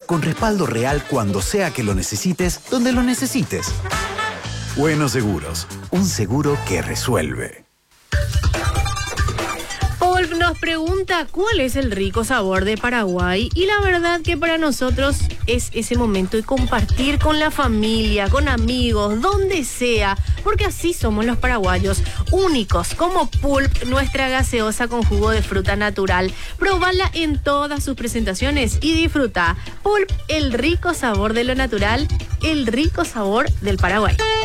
con respaldo real cuando sea que lo necesites, donde lo necesites. Buenos Seguros, un seguro que resuelve. Paul nos pregunta cuál es el rico sabor de Paraguay, y la verdad que para nosotros es ese momento de compartir con la familia, con amigos, donde sea, porque así somos los paraguayos, únicos como Pulp, nuestra gaseosa con jugo de fruta natural. Probala en todas sus presentaciones y disfruta. Pulp, el rico sabor de lo natural, el rico sabor del Paraguay.